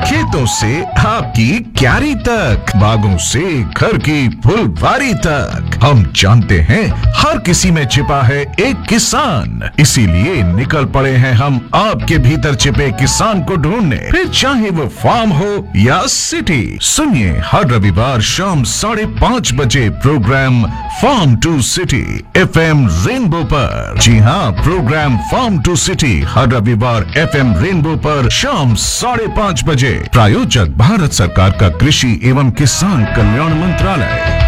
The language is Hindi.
खेतों से आपकी क्यारी तक, बागों से घर की फुलवारी तक, हम जानते हैं हर किसी में छिपा है एक किसान। इसीलिए निकल पड़े हैं हम आपके भीतर छिपे किसान को ढूंढने। फिर चाहे वो फार्म हो या सिटी, सुनिए हर रविवार शाम 5:30 बजे programme farm to city FM rainbow पर। जी हाँ, प्रोग्राम फार्म टू सिटी हर रविवार FM रेनबो पर शाम 5:30 बजे। प्रायोजक भारत सरकार का कृषि एवं किसान कल्याण मंत्रालय।